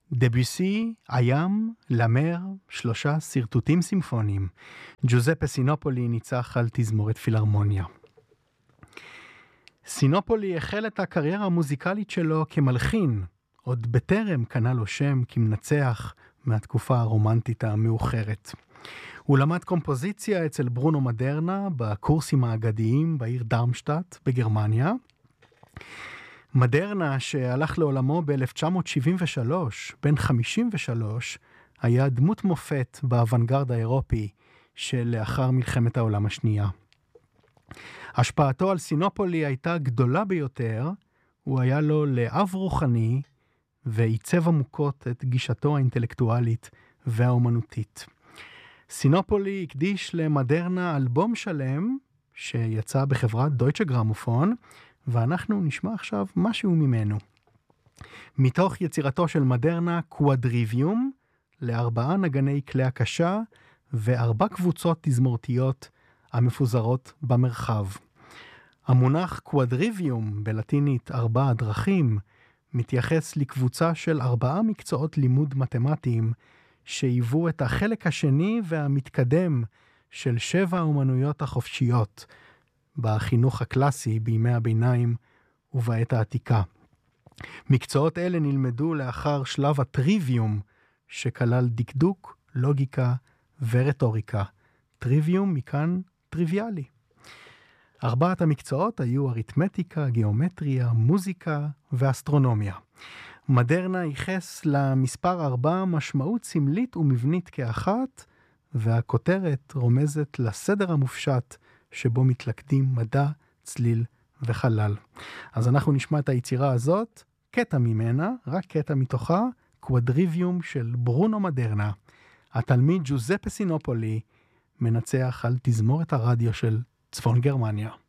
דביוסי, הים, למר, 3 סרטוטים סימפוניים. ג'וזפה סינופולי ניצח על תזמורת פילהרמוניה. סינופולי החל את הקריירה המוזיקלית שלו כמלחין, עוד בטרם קנה לו שם כמנצח מהתקופה הרומנטית המאוחרת. הוא למד קומפוזיציה אצל ברונו מדרנה בקורסים האגדיים בעיר דרמשטאט בגרמניה. מדרנה שהלך לעולמו ב-1973, בן 53, היה דמות מופת באוונגרד האירופי שלאחר מלחמת העולם השנייה. השפעתו על סינופולי הייתה גדולה ביותר, הוא היה לו לאב רוחני ועיצב עמוקות את גישתו האינטלקטואלית והאומנותית. סינופולי הקדיש למדרנה אלבום שלם שיצא בחברת דויטשה גרמופון, ואנחנו נשמע עכשיו משהו ממנו. מתוך יצירתו של מדרנה קוואדריביום, ל4 נגני כלי הקשה ו4 קבוצות תזמורתיות המפוזרות במרחב. המונח קוואדריביום, בלטינית 4 דרכים, מתייחס לקבוצה של 4 מקצועות לימוד מתמטיים, שהיוו את החלק השני והמתקדם של 7 האומנויות החופשיות, בחינוך הקלאסי בימי הביניים ובעת העתיקה. מקצועות אלה נלמדו לאחר שלב הטריוויום, שכלל דקדוק, לוגיקה ורטוריקה. טריוויום מכאן טריוויאלי. 4 המקצועות היו אריתמטיקה, גיאומטריה, מוזיקה ואסטרונומיה. מדרנה ייחס למספר 4 משמעות סמלית ומבנית כאחת, והכותרת רומזת לסדר המופשט שבו מתלכדים מדע, צליל וחלל. אז אנחנו נשמע את היצירה הזאת, קטע ממנה, רק קטע מתוכה, קוואדריביום של ברונו מדרנה. התלמיד ג'וזפה סינופולי מנצח על תזמורת הרדיו של צפון גרמניה.